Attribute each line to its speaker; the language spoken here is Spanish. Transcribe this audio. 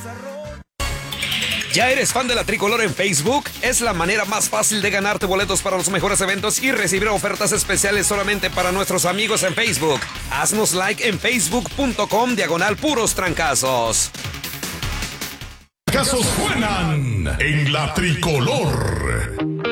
Speaker 1: ¿Ya eres fan de la Tricolor en Facebook? Es la manera más fácil de ganarte boletos para los mejores eventos y recibir ofertas especiales solamente para nuestros amigos en Facebook. Haznos like en facebook.com/puros trancazos.
Speaker 2: Casos suenan en la Tricolor.